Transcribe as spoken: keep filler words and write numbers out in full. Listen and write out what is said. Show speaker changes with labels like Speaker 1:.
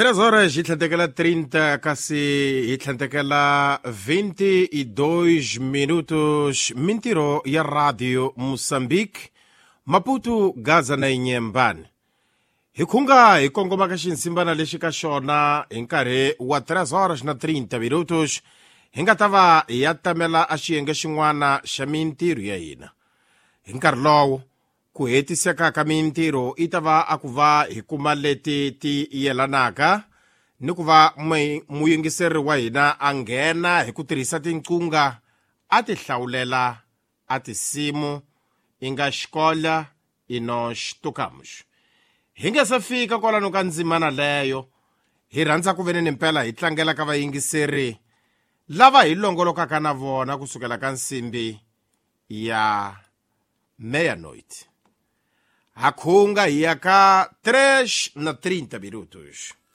Speaker 1: Três horas e tlantekela trinta, kasi e tlantekela vinte e dois minutos. Mintiro ya Radio Moçambique, Maputo, Gaza na Inhembane. Hikunga hikongoma ka xinsimbana lexi ka xona hi nkarhi wa três horas na trinta minutos. Hi nga ta va hi ya tamela a xiyenge xin'wana xa mintirho ya hina. Hi nkarhi lowo ku hetiseka ka mintirho i ta va a ku va hi kuma leti ti yelanaka ni ku va muyingiseri wa hina a nghena hi ku tirhisa tinqunga a ti hlawulela a tinsimu i nga xikola ino xitukamuxo. Hi nge se fika kwalano ka ndzimana leyo hi rhandza ku veni ni mpela hi tlangela ka vayingiseri lava hi longolokaka na vona kusukela ka nsimbi ya meia-noite. Hakunga hi ya ka três na trinta minutos.